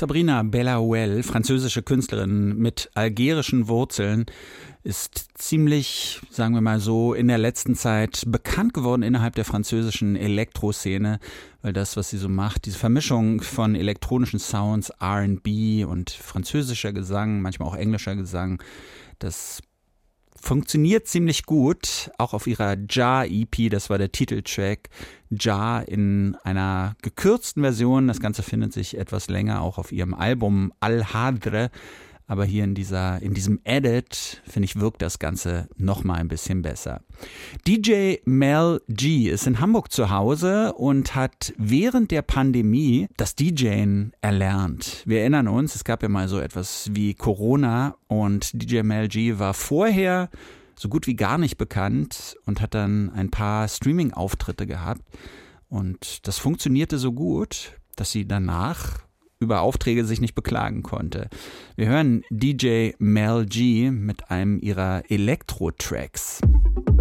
Sabrina Belaouel, französische Künstlerin mit algerischen Wurzeln, ist ziemlich, sagen wir mal so, in der letzten Zeit bekannt geworden innerhalb der französischen Elektroszene, weil das, was sie so macht, diese Vermischung von elektronischen Sounds, R&B und französischer Gesang, manchmal auch englischer Gesang, das funktioniert ziemlich gut, auch auf ihrer Ja-EP, das war der Titeltrack, Ja in einer gekürzten Version, das Ganze findet sich etwas länger auch auf ihrem Album Al-Hadre, aber hier in diesem Edit, finde ich, wirkt das Ganze nochmal ein bisschen besser. DJ Mel G ist in Hamburg zu Hause und hat während der Pandemie das DJen erlernt. Wir erinnern uns, es gab ja mal so etwas wie Corona und DJ Mel G war vorher so gut wie gar nicht bekannt und hat dann ein paar Streaming-Auftritte gehabt. Und das funktionierte so gut, dass sie danach über Aufträge sich nicht beklagen konnte. Wir hören DJ Mel G mit einem ihrer Elektro-Tracks.